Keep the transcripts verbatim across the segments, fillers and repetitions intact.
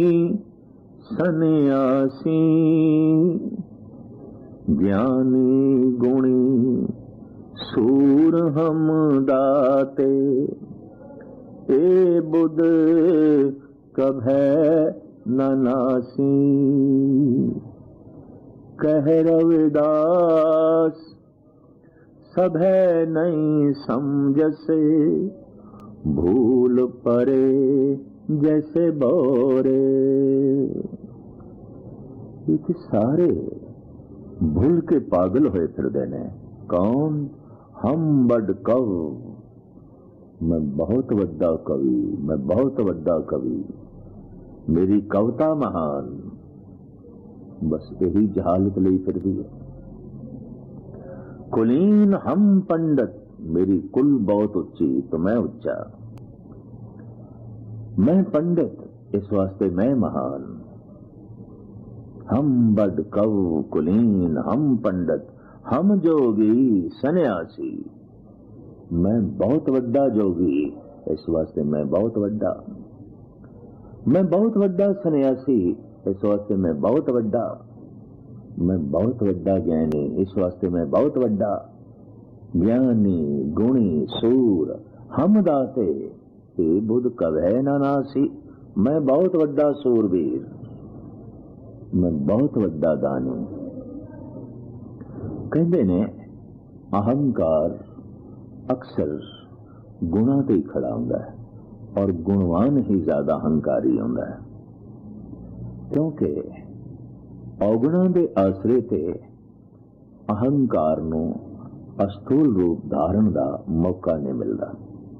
सन्यासी ज्ञानी गुणी सूर हम दाते, ए बुध कभै न नासी। कह रविदास सभै नहीं समझसे, भूल परे जैसे बोरे। ये सारे भूल के पागल होए फिरदे ने। कौन? हम बड़ कव, मैं बहुत वड्डा कवि, मैं बहुत वड्डा कवि, मेरी कविता महान। बस यही जहालत ली फिरदी है। कुलीन हम पंडित, मेरी कुल बहुत उच्ची तो मैं उच्चा। मैं पंडित इस वास्ते मैं महान। हम बड़ कव कुलीन हम पंडित, हम जोगी सन्यासी। मैं बहुत वड्डा जोगी इस वास्ते मैं बहुत वड्डा। मैं बहुत वड्डा सन्यासी इस वास्ते मैं बहुत वड्डा। मैं बहुत वड्डा ज्ञानी इस वास्ते मैं बहुत वड्डा। ज्ञानी गुणी सूर हम दाते, ए बुध कभै न नासी। मैं बहुत वड्डा सूरवीर, मैं बहुत वड्डा दानी। कहते ने अहंकार अक्सर गुणा ते ही खड़ा होंदा है और गुणवान ही ज्यादा अहंकारी होंदा है, क्योंकि अवगुणा दे आसरे ते अहंकार नूं अस्थूल रूप धारण का मौका नहीं मिलता।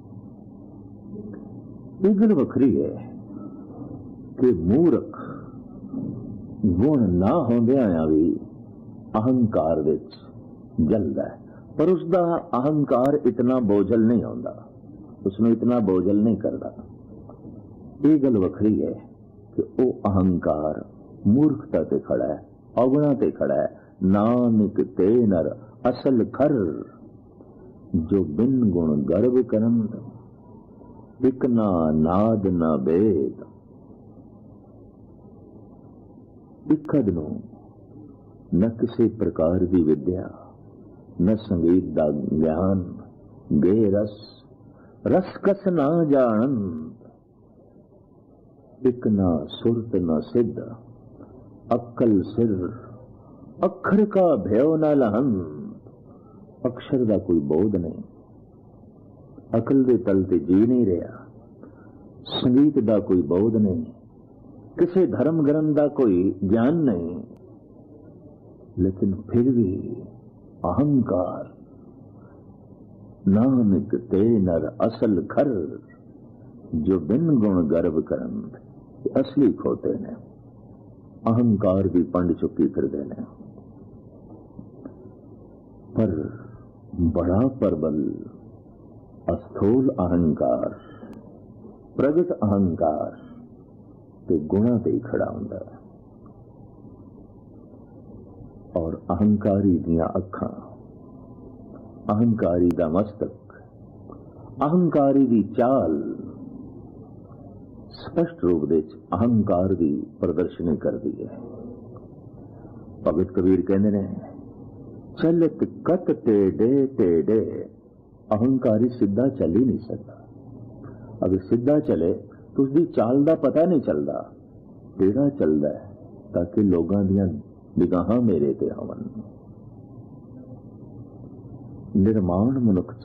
ये गल वखरी है कि मूर्ख गुण ना होंदियां भी अहंकार विच जलदा है, पर उसका अहंकार इतना बोझल नहीं होता, उसमें इतना बोझल नहीं करता। ये गल वखरी है कि वो अहंकार मूर्खता ते खड़ा है, अवगुणा ते खड़ा है। नानक ते नर असल खर, जो बिन गुण गर्व करंद, इक ना नाद ना बेद। इकद नूं न किसी प्रकार की विद्या, न संगीत का ज्ञान, गे रस रस कस ना जानन। इक ना सुरत न सिद्ध, अक्कल सिर अखर का भयो न लहन। अक्षर का कोई बोध नहीं, अकल दे तल ते जी नहीं रहा। संगीत का कोई बोध नहीं, किसी धर्म ग्रंथ का कोई ज्ञान नहीं, लेकिन फिर भी अहंकार। नानक ते नर असल खर, जो बिन गुण गर्व करन, असली खोते ने। अहंकार भी पंड चुकी फिरदे ने, पर बड़ा प्रबल अस्थूल अहंकार, प्रगट अहंकार ते गुणा ते खड़ा हुंदा है। और अहंकारी दियां अखां, अहंकारी दा मस्तक, अहंकारी दी चाल स्पष्ट रूप दे अहंकार की प्रदर्शनी करती है। भगत कबीर कहते ने, चलत कत टेढ़े टेढ़े, अहंकारी सीधा चल ही नहीं सकता। अगर सीधा चले तो उसकी चाल का पता नहीं चलता, टेढ़ा चलता है ताकि लोगों दियां निगाहां मेरे ते होवन। निर्माण मनुख